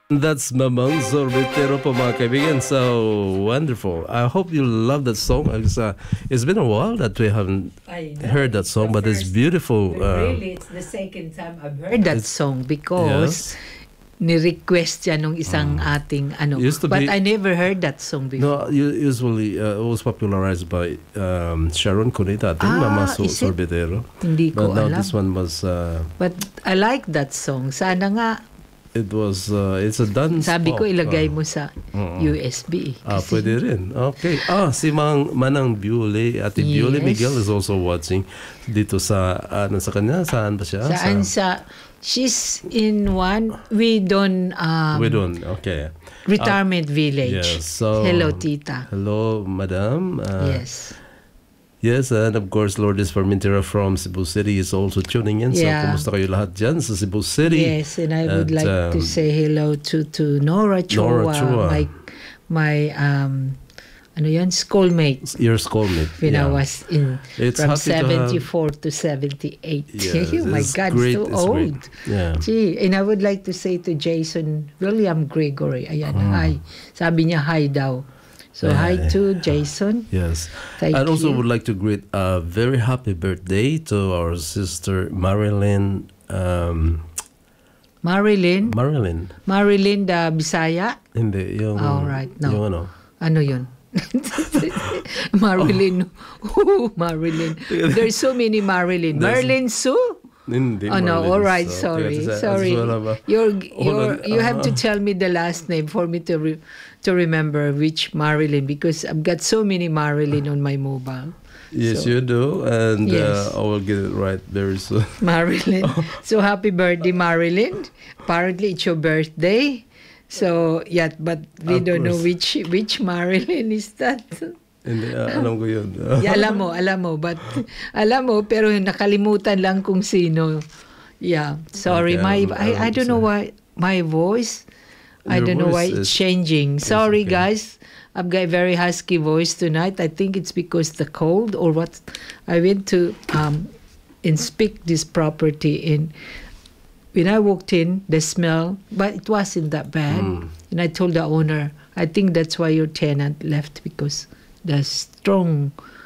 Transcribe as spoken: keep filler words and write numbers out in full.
That's Mamang Sorbetero po mga kaibigan. So wonderful. I hope you love that song. It's, uh, it's been a while that we haven't I know, heard that it's song, the but it's first- beautiful. But Uh, really, it's the second time I've heard that It's- song because yes. ni-request siya nung isang ating ano. Used to But be- I never heard that song before. No, u- usually uh, it was popularized by um, Sharon Cuneta, I think, Ah, Mama so- is it? Sorbetero. Hindi ko But now alam. this one was, uh, But I like that song. Sana nga, it was, uh, it's a dance sabi ko pop, ilagay uh, mo sa mm. U S B. Ah, Kasi- pwede rin. Okay. Ah, si Mang Manang Biole, Ate Biole Yes. Miguel is also watching dito sa, ano sa kanya, saan ba siya? Saan sa, she's in one, we don't, um, We don't, okay. retirement village. Yes, so- Hello, tita. Hello, Madam. Uh, Yes. Yes, and of course, Lourdes Formentera from Cebu City is also tuning in. So, Yeah. kumusta kayo lahat dyan sa Cebu City? Yes, and I would At, like to um, say hello to to Nora Chua, Nora Chua. my my um ano yan, schoolmate Your schoolmate. when I yeah. was in It's from happy to have- seventy-four to seventy-eight. Yes, oh my it's God, great, so it's old. great. Yeah. Gee, and I would like to say to Jason William Gregory, ayan, hi. Sabi niya hi daw. So Yeah, hi yeah. to Jason. Yes. Thank I also you. would like to greet a very happy birthday to our sister Marilyn. Um, Marilyn. Marilyn. Marilyn the Bisaya. Hindi, yung... Alright, no. Yung ano. Ano yun? Marilyn. Ooh, Marilyn. There's so many Marilyn. There's- Marilyn Sue? Hindi, Oh no, Marilyn. all right, So, sorry. kaya sa- Sorry. as well, ba? You're, Hold you're, on, you have to uh, tell me the last name for me to re, to remember which Marilyn, because I've got so many Marilyn on my mobile. Yes, So- you do. And Yes. uh, I will get it right very soon. Marilyn. So happy birthday, Marilyn. Apparently it's your birthday. So, yeah, but we Of don't know course. which which Marilyn is that. Hindi, uh, alam ko yun. Yeah, alam mo, alam mo, but alam mo, pero nakalimutan lang kung sino. Yeah, sorry, Okay, my I'm- I, I I'm don't know sorry. why my voice. I Your don't know why voice it's is- changing. is Sorry, okay. guys. I've got a very husky voice tonight. I think it's because the cold or what. I went to um, inspect this property in. When I walked in, the smell, but it wasn't that bad. Mm. And I told the owner, I think that's why your tenant left, because the strong